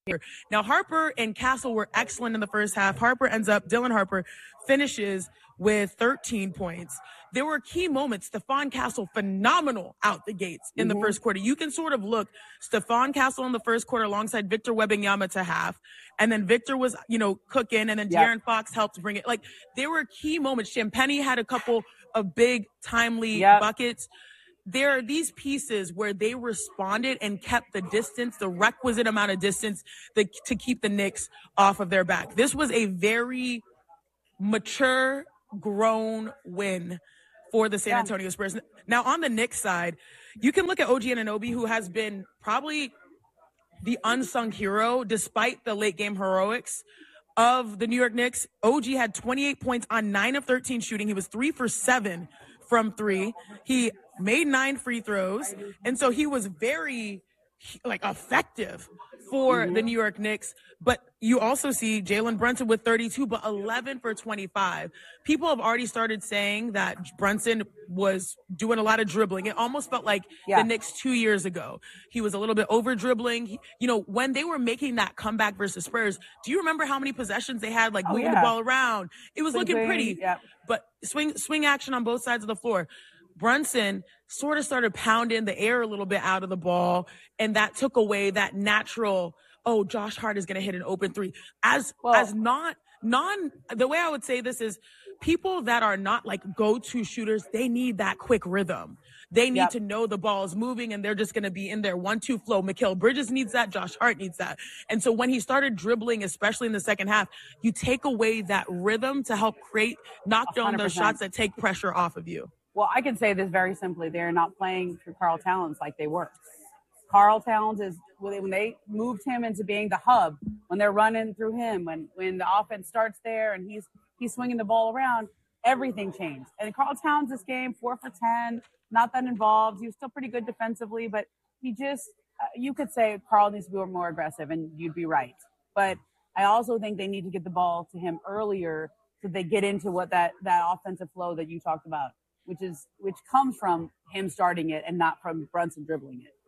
Now, Harper and Castle were excellent in the first half. Dylan Harper finishes with 13 points. There were key moments. Stephon Castle, phenomenal out the gates in the first quarter. You can sort of look Stephon Castle in the first quarter alongside Victor Wembanyama to half. And then Victor was, cooking. And then De'Aaron Fox helped bring it. Like, there were key moments. Champagnie had a couple of big, timely buckets. There are these pieces where they responded and kept the distance, the requisite amount of distance to keep the Knicks off of their back. This was a very mature, grown win for the San Antonio Spurs. Now, on the Knicks side, you can look at OG Anunoby, who has been probably the unsung hero despite the late game heroics of the New York Knicks. OG had 28 points on 9 of 13 shooting. He was 3 for 7 from 3. He made 9 free throws. And so he was very effective for the New York Knicks. But you also see Jalen Brunson with 32, but 11 for 25. People have already started saying that Brunson was doing a lot of dribbling. It almost felt like the Knicks 2 years ago. He was a little bit over dribbling. When they were making that comeback versus Spurs, do you remember how many possessions they had, moving the ball around? It was looking pretty, but swing action on both sides of the floor. Brunson sort of started pounding the air a little bit out of the ball, and that took away that natural, Josh Hart is going to hit an open three. The way I would say this is people that are not go-to shooters, they need that quick rhythm. They need to know the ball is moving and they're just going to be in their 1-2 flow. Mikal Bridges needs that. Josh Hart needs that. And so when he started dribbling, especially in the second half, you take away that rhythm to help knock down 100%. Those shots that take pressure off of you. Well, I can say this very simply. They're not playing for Karl Towns like they were. Karl Towns is, when they moved him into being the hub, when they're running through him, when the offense starts there and he's swinging the ball around, everything changed. And Karl Towns this game, 4 for 10, not that involved. He was still pretty good defensively, but he just, you could say Karl needs to be more aggressive, and you'd be right. But I also think they need to get the ball to him earlier so they get into what that offensive flow that you talked about, which comes from him starting it and not from Brunson dribbling it.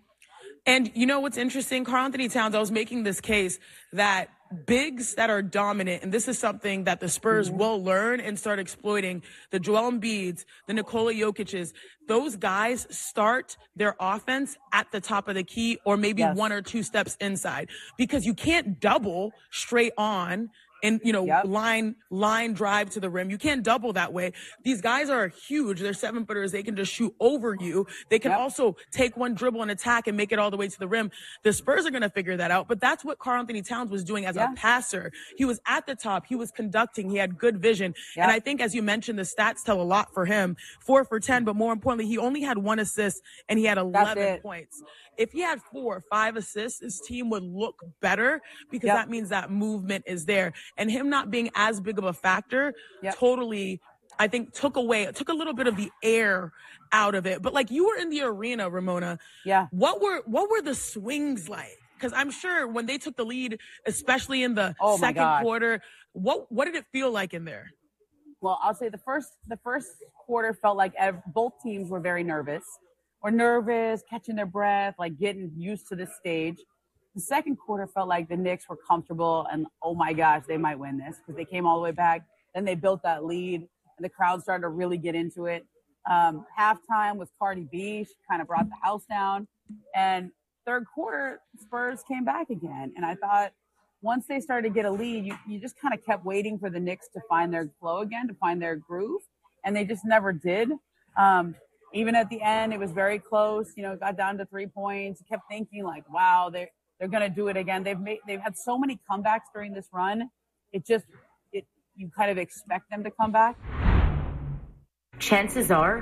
And you know what's interesting? Karl-Anthony Towns, I was making this case that bigs that are dominant, and this is something that the Spurs will learn and start exploiting, the Joel Embiids, the Nikola Jokic's, those guys start their offense at the top of the key or maybe 1 or 2 steps inside, because you can't double straight on and, line drive to the rim. You can't double that way. These guys are huge. They're 7-footers. They can just shoot over you. They can also take one dribble and attack and make it all the way to the rim. The Spurs are going to figure that out. But that's what Karl-Anthony Towns was doing as a passer. He was at the top. He was conducting. He had good vision. And I think, as you mentioned, the stats tell a lot for him. 4 for 10, but more importantly, he only had 1 assist and he had 11 points. If he had 4 or 5 assists, his team would look better, because that means that movement is there. And him not being as big of a factor totally, I think, took a little bit of the air out of it. But you were in the arena, Ramona. Yeah. What were the swings like? Because I'm sure when they took the lead, especially in the second quarter, what did it feel like in there? Well, I'll say the first quarter felt like both teams were very nervous. Or nervous, catching their breath, getting used to this stage. The second quarter felt like the Knicks were comfortable and, oh my gosh, they might win this, because they came all the way back. Then they built that lead and the crowd started to really get into it. Halftime was Cardi B. She kind of brought the house down. And third quarter, Spurs came back again. And I thought once they started to get a lead, you just kind of kept waiting for the Knicks to find their flow again, to find their groove. And they just never did. Even at the end, it was very close. It got down to 3 points. You kept thinking wow, they're going to do it again. They've had so many comebacks during this run. You kind of expect them to come back. Chances are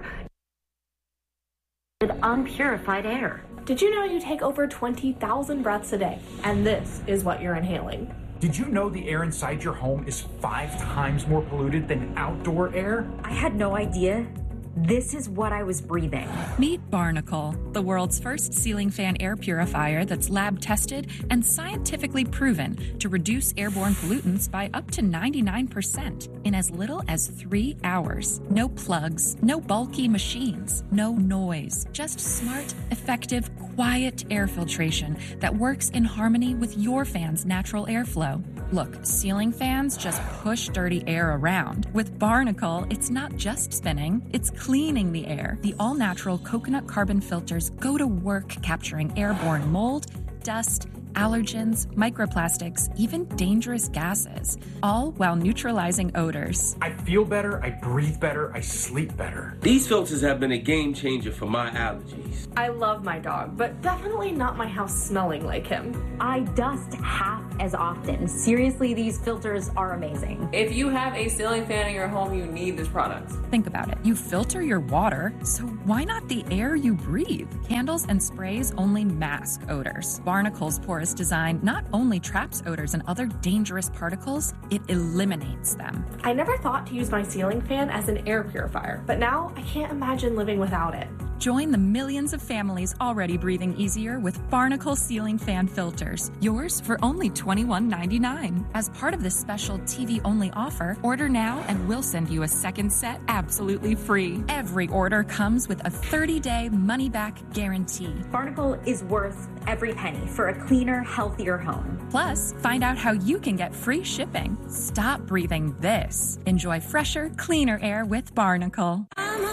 with unpurified air. Did you know you take over 20,000 breaths a day, and this is what you're inhaling? Did you know the air inside your home is 5 times more polluted than outdoor air? I had no idea. This is what I was breathing. Meet Barnacle, the world's first ceiling fan air purifier that's lab tested and scientifically proven to reduce airborne pollutants by up to 99% in as little as 3 hours. No plugs, no bulky machines, no noise, just smart, effective, quiet air filtration that works in harmony with your fan's natural airflow. Look, ceiling fans just push dirty air around. With Barnacle, it's not just spinning, it's cleaning the air. The all-natural coconut carbon filters go to work capturing airborne mold, dust, allergens, microplastics, even dangerous gases, all while neutralizing odors. I feel better, I breathe better, I sleep better. These filters have been a game changer for my allergies. I love my dog, but definitely not my house smelling like him. I dust half as often. Seriously, these filters are amazing. If you have a ceiling fan in your home, you need this product. Think about it. You filter your water, so why not the air you breathe? Candles and sprays only mask odors. Barnacle's porous design not only traps odors and other dangerous particles, it eliminates them. I never thought to use my ceiling fan as an air purifier, but now I can't imagine living without it. Join the millions of families already breathing easier with Barnacle ceiling fan filters. Yours for only $21.99. As part of this special TV-only offer, order now and we'll send you a second set absolutely free. Every order comes with a 30-day money-back guarantee. Barnacle is worth every penny for a cleaner, healthier home. Plus, find out how you can get free shipping. Stop breathing this. Enjoy fresher, cleaner air with Barnacle.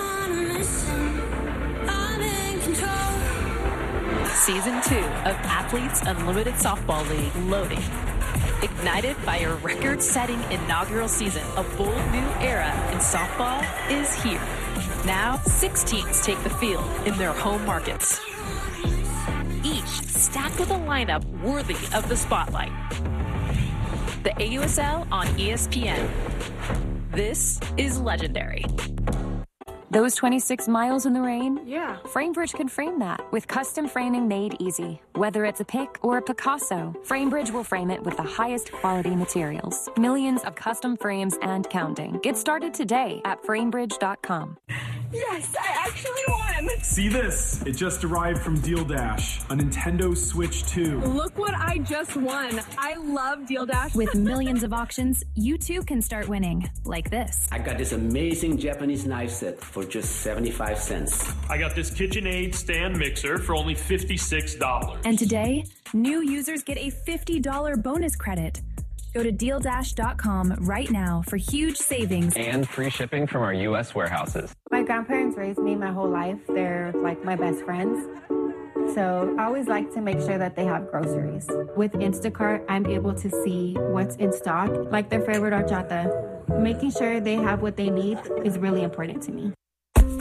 Season 2 of Athletes Unlimited Softball League loading. Ignited by a record-setting inaugural season, a bold new era in softball is here. Now, 6 teams take the field in their home markets, each stacked with a lineup worthy of the spotlight. The AUSL on ESPN. This is legendary. Those 26 miles in the rain? Yeah. FrameBridge can frame that with custom framing made easy. Whether it's a pick or a Picasso, FrameBridge will frame it with the highest quality materials. Millions of custom frames and counting. Get started today at framebridge.com. Yes, I actually won! See this? It just arrived from Deal Dash, a Nintendo Switch 2. Look what I just won. I love Deal Dash. With millions of auctions, you too can start winning. Like this. I got this amazing Japanese knife set for just 75 cents. I got this KitchenAid stand mixer for only $56. And today, new users get a $50 bonus credit. Go to DealDash.com right now for huge savings and free shipping from our U.S. warehouses. My grandparents raised me my whole life. They're like my best friends. So I always like to make sure that they have groceries. With Instacart, I'm able to see what's in stock, like their favorite horchata. Making sure they have what they need is really important to me.